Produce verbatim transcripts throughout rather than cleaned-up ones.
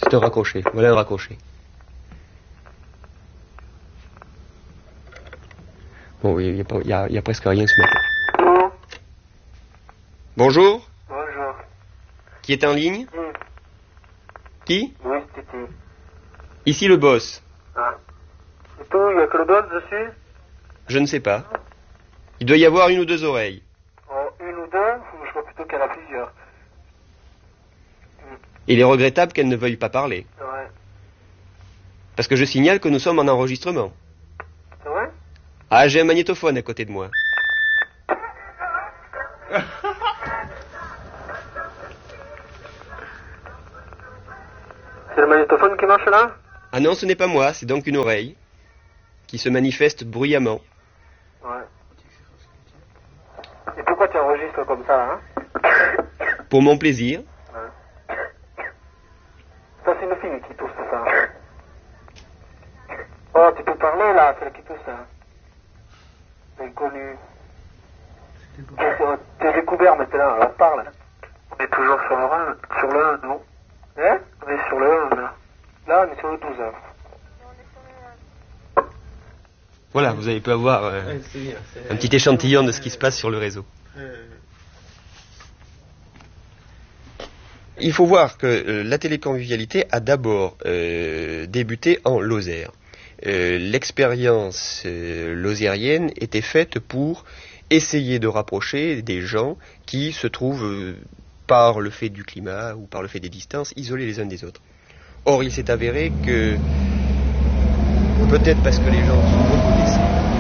C'est un raccourci. Voilà un raccourci. Bon, il n'y a, y a, y a presque rien ce matin. Bonjour. Bonjour. Bonjour. Qui est en ligne? Qui? Qui? Oui, c'est qui? Ici le boss. Ah. Et tout, il n'y a que le boss dessus? Je ne sais pas. Il doit y avoir une ou deux oreilles. Oh, une ou deux? Je crois plutôt qu'elle a plusieurs. Il est regrettable qu'elle ne veuille pas parler. Ouais. Parce que je signale que nous sommes en enregistrement. C'est vrai? Ah, j'ai un magnétophone à côté de moi. C'est le magnétophone qui marche là? Ah non, ce n'est pas moi, c'est donc une oreille qui se manifeste bruyamment. Ouais. Et pourquoi tu enregistres comme ça, hein? Pour mon plaisir. Ouais. Ça, c'est une fille qui pousse ça. Oh, tu peux parler là, celle qui pousse ça. C'est inconnu. T'es découvert maintenant, alors parle. On est toujours sur le un, sur le un, non? Hein? On est sur le un, là. Là, on est sur le douze. Voilà, vous avez pu avoir euh, un petit échantillon de ce qui se passe sur le réseau. Il faut voir que euh, la téléconvivialité a d'abord euh, débuté en Lozère. Euh, l'expérience euh, lozérienne était faite pour essayer de rapprocher des gens qui se trouvent, euh, par le fait du climat ou par le fait des distances, isolés les uns des autres. Or, il s'est avéré que, peut-être parce que les gens se reconnaissaient.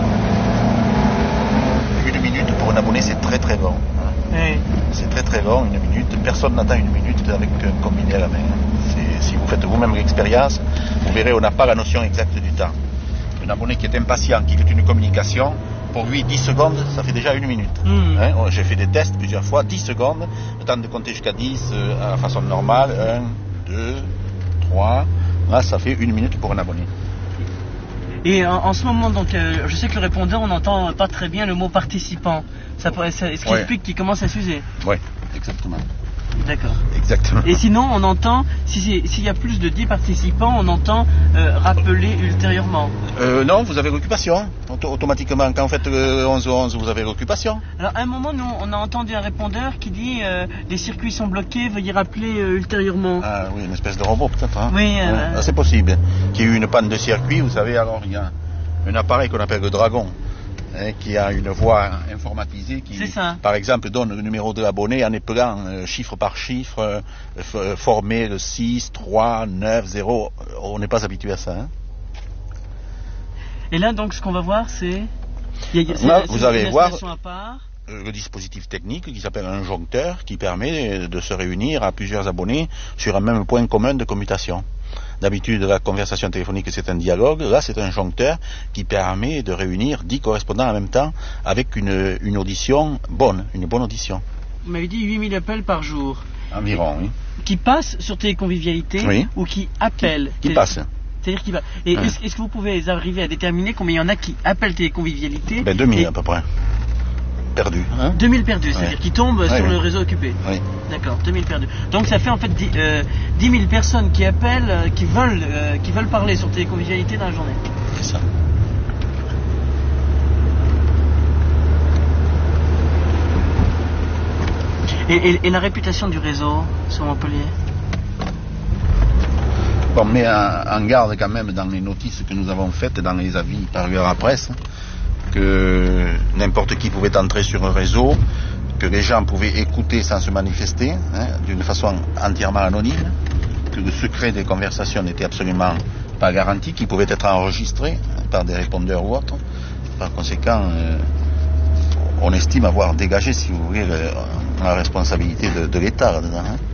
Une minute pour un abonné, c'est très très long. Hein. Oui. C'est très très long, une minute. Personne n'attend une minute avec un combiné à la main. C'est, si vous faites vous-même l'expérience, vous verrez, on n'a pas la notion exacte du temps. Un abonné qui est impatient, qui veut une communication, pour lui, dix secondes, ça fait déjà une minute. Mmh. Hein, j'ai fait des tests plusieurs fois, dix secondes, le temps de compter jusqu'à dix euh, à la façon normale, un, deux, trois, là ça fait une minute pour un abonné. Et en, en ce moment, donc, euh, je sais que le répondeur, on n'entend pas très bien le mot participant. Ça pourrait, ça, ce qui ouais. explique qu'il commence à s'user. Oui, exactement. D'accord. Exactement. Et sinon, on entend, si s'il y a plus de dix participants, on entend euh, rappeler ultérieurement. Euh, non, vous avez l'occupation. Auto- automatiquement, quand vous faites euh, onze onze, vous avez l'occupation. Alors, à un moment, nous, on a entendu un répondeur qui dit euh, les circuits sont bloqués, veuillez rappeler euh, ultérieurement. Ah oui, une espèce de robot peut-être. Hein. Oui. Euh... Ouais. Ah, c'est possible. Qu'il y ait eu une panne de circuit, vous savez, alors il y a un appareil qu'on appelle le Dragon. Hein, qui a une voix informatisée qui, par exemple, donne le numéro de l'abonné en épelant euh, chiffre par chiffre, euh, f- formé le six, trois, neuf, zéro. On n'est pas habitué à ça. Hein. Et là, donc, ce qu'on va voir, c'est... Il y a, c'est, là, c'est vous allez voir à part. le dispositif technique qui s'appelle un joncteur qui permet de se réunir à plusieurs abonnés sur un même point commun de commutation. D'habitude, la conversation téléphonique, c'est un dialogue. Là, c'est un joncteur qui permet de réunir dix correspondants en même temps avec une, une audition bonne, une bonne audition. Vous m'avez dit huit mille appels par jour. Environ, oui. Qui passent sur Téléconvivialité oui. ou qui appellent Qui, qui télé... passent. C'est-à-dire qui va. Et oui. est-ce, est-ce que vous pouvez arriver à déterminer combien il y en a qui appellent Téléconvivialité? Ben deux mille et... à peu près. Perdus. Hein deux mille perdus, c'est-à-dire oui. qui tombent oui, sur oui. le réseau occupé. Oui. D'accord, deux mille perdus. Donc ça fait en fait dix, euh, dix mille personnes qui appellent, euh, qui, veulent, euh, qui veulent parler sur Téléconvivialité dans la journée. C'est ça. Et, et, et la réputation du réseau sur Montpellier? Bon, on met en, en garde quand même dans les notices que nous avons faites, dans les avis parus à la presse, que n'importe qui pouvait entrer sur un réseau, que les gens pouvaient écouter sans se manifester, hein, d'une façon entièrement anonyme, que le secret des conversations n'était absolument pas garanti, qu'il pouvait être enregistré hein, par des répondeurs ou autres. Par conséquent, euh, on estime avoir dégagé, si vous voulez, le, la responsabilité de, de l'État là-dedans. Hein.